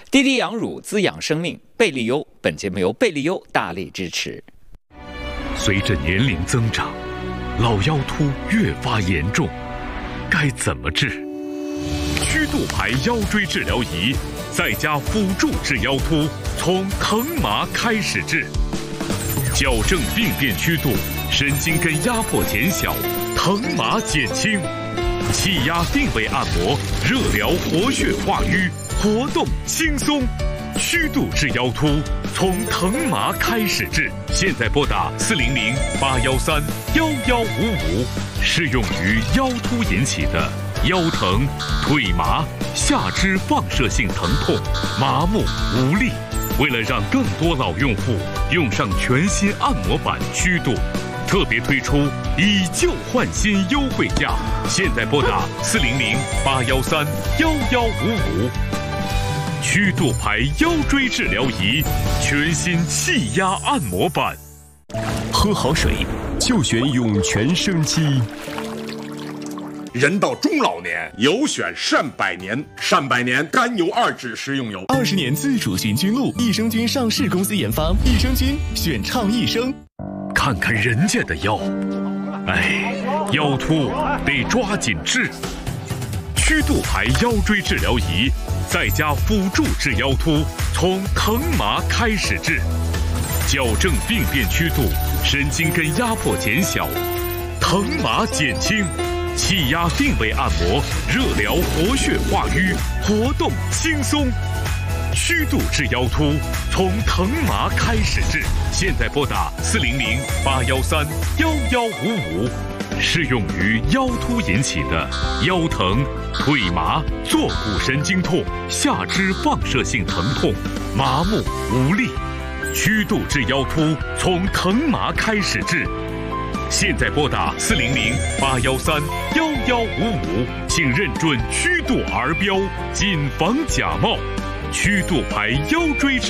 滴滴养乳滋养生命，贝利优。本节目由贝利优大力支持。 随着年龄增长，老腰突越发严重，该怎么治？曲度牌腰椎治疗仪，在家辅助治腰突，从疼麻开始治，矫正病变曲度，神经根压迫减小，疼麻减轻，气压定位按摩，热疗活血化瘀，活动轻松。曲度治腰突，从疼麻开始治。现在拨打400-813-1155，适用于腰突引起的腰疼、腿麻、下肢放射性疼痛、麻木无力。为了让更多老用户用上全新按摩板曲度，特别推出以旧换新优惠价。现在拨打400-813-1155。曲度牌腰椎治疗仪，全新气压按摩板。 喝好水就选涌泉生机。 人到中老年，有选善百年。善百年甘油2酯食用油 ，20年自主寻菌露，益生菌上市公司研发，益生菌选畅益生。 看看人家的腰，腰突得抓紧治。曲度牌腰椎治疗仪，在家辅助治腰突，从疼麻开始治，矫正病变曲度，神经根压迫减小，疼麻减轻，气压定位按摩，热疗活血化瘀，活动轻松。曲度治腰突，从疼麻开始治。现在拨打400-813-1155，适用于腰突引起的腰疼、腿麻、坐骨神经痛、下肢放射性疼痛、麻木无力。曲度治腰突，从疼麻开始治。现在拨打400-813-1155，请认准曲度儿标，谨防假冒。曲度牌腰椎治